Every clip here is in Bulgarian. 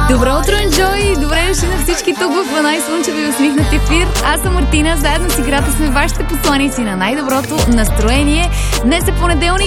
Добро утро, Enjoy! Добре дошли на всички тук в най-слънчеви и усмихнат ефир. Аз съм Мартина, заедно с играта сме вашите посланици на най-доброто настроение. Днес е понеделник,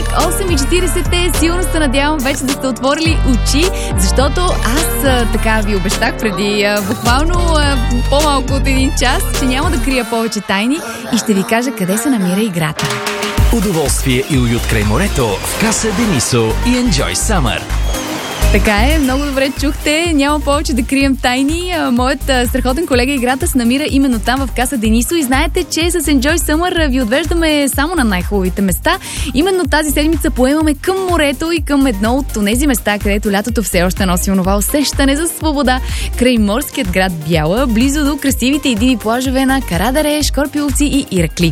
8:40. Силно се надявам вече да сте отворили очи, защото аз така ви обещах преди буквално по-малко от един час, че няма да крия повече тайни и ще ви кажа къде се намира играта. Удоволствие и уют край морето в Каса Денисо и Enjoy Summer. Така е, много добре чухте, няма повече да крием тайни. Моят страхотен колега играта се намира именно там в Каса Денисо и знаете, че с Enjoy Summer ви отвеждаме само на най-хубавите места. Именно тази седмица поемаме към морето и към едно от тези места, където лятото все още носи онова усещане за свобода, край морският град Бяла, близо до красивите и диви плажове на Карадаре, Шкорпиловци и Иракли.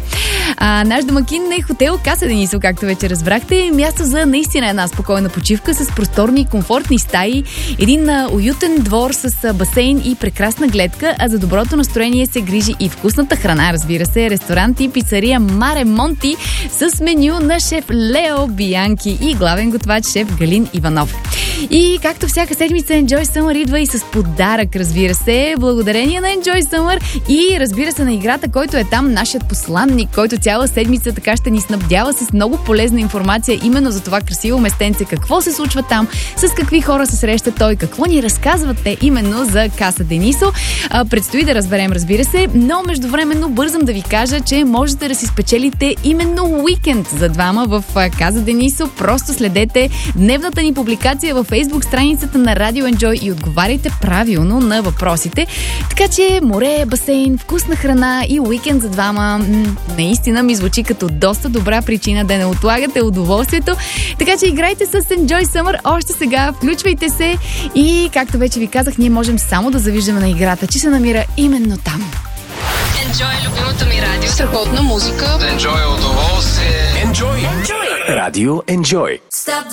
Наш домакин е хотел Каса Денисо, както вече разбрахте, място за наистина една спокойна почивка с просторни и комфортни стаи, един уютен двор с басейн и прекрасна гледка, а за доброто настроение се грижи и вкусната храна, разбира се, ресторант и пицария Маре Монти с меню на шеф Лео Бианки и главен готвач шеф Галин Иванов. И както всяка седмица Enjoy Summer идва и с подарък, разбира се, благодарение на Enjoy Summer и разбира се на играта, който е там нашият посланник, който цяла седмица така ще ни снабдява с много полезна информация именно за това красиво местенце, какво се случва там, с какви хора се среща той, какво ни разказвате именно за Каса Денисо. Предстои да разберем, разбира се, но междувременно бързам да ви кажа, че можете да си спечелите именно уикенд за двама в Каса Денисо. Просто следете дневната ни публикация във Facebook страницата на Radio Enjoy и отговаряйте правилно на въпросите. Така че море, басейн, вкусна храна и уикенд за двама наистина ми звучи като доста добра причина да не отлагате удоволствието. Така че играйте с Enjoy Summer още сега, включвайте се и както вече ви казах, ние можем само да завиждаме на играта, че се намира именно там. Enjoy е любимото ми радио. Страхотна музика. Enjoy удоволствие. Enjoy. Радио Enjoy. Stop